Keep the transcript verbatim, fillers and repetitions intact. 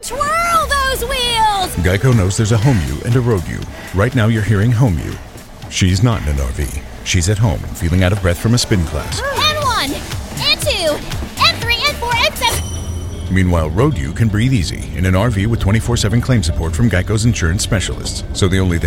Twirl those wheels! Geico knows there's a home you and a road you. Right now you're hearing home you. She's not in an R V. She's at home, feeling out of breath from a spin class. And one, and two, and three, and four, and seven. Meanwhile, road you can breathe easy in an R V with twenty-four seven claim support from Geico's insurance specialists. So the only thing